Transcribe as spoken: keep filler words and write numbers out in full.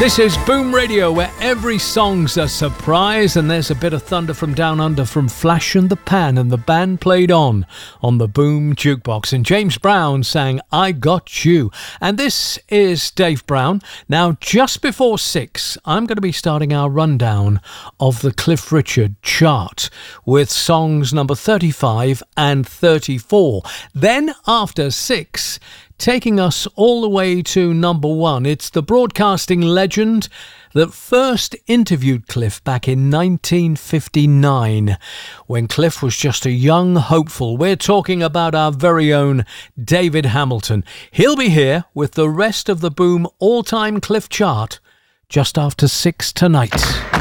This is Boom Radio, where every song's a surprise, and there's a bit of thunder from down under from Flash and the Pan, and the band played on on the Boom Jukebox. And James Brown sang I Got You. And this is Dave Brown. Now, just before six, I'm going to be starting our rundown of the Cliff Richard chart with songs number thirty-five and thirty-four. Then, after six, taking us all the way to number one, it's the broadcasting legend that first interviewed Cliff back in nineteen fifty-nine, when Cliff was just a young hopeful. We're talking about our very own David Hamilton. He'll be here with the rest of the Boom all-time Cliff chart just after six tonight.